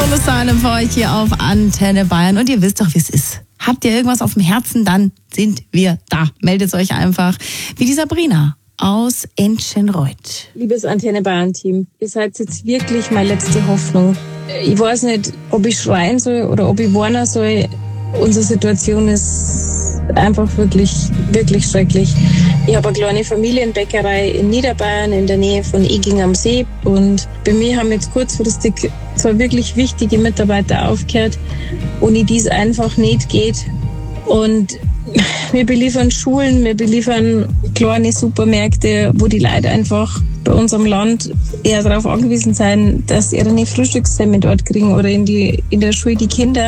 Soul Asylum für euch hier auf Antenne Bayern. Und ihr wisst doch, wie es ist. Habt ihr irgendwas auf dem Herzen, dann sind wir da. Meldet euch einfach. Wie die Sabrina aus Entschenreuth. Liebes Antenne Bayern Team, ihr seid jetzt wirklich meine letzte Hoffnung. Ich weiß nicht, ob ich schreien soll oder ob ich warnen soll. Unsere Situation ist einfach wirklich, wirklich schrecklich. Ich habe eine kleine Familienbäckerei in Niederbayern in der Nähe von Eging am See und bei mir haben jetzt kurzfristig zwei wirklich wichtige Mitarbeiter aufgehört, ohne die es einfach nicht geht. Und wir beliefern Schulen, wir beliefern kleine Supermärkte, wo die Leute einfach bei unserem Land eher darauf angewiesen sein, dass sie ihre Frühstückssemmel dort kriegen oder in der Schule die Kinder.